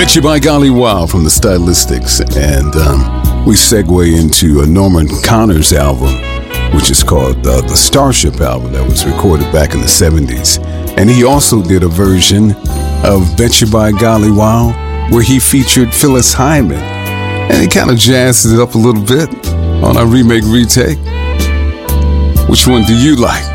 Bet You by Golly Wow from the Stylistics. And we segue into a Norman Connors album, which is called the Starship album that was recorded back in the 70s. And he also did a version of Bet You by Golly Wow where he featured Phyllis Hyman. And he kind of jazzed it up a little bit on a remake retake. Which one do you like?